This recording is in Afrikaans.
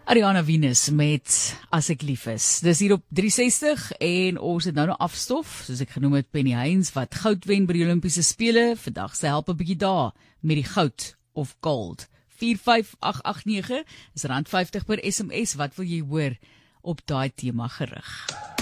Ariana Venus met As ek lief is. Dis hier op 360 en ons het nou afstof, soos ek genoem het, Penny Heinz wat goud wen by die Olimpiese Spele. Vandag sy help 'n bietjie daar met die goud of gold. 45889 is R50 per SMS. Wat wil jy hoor op daai tema gerig?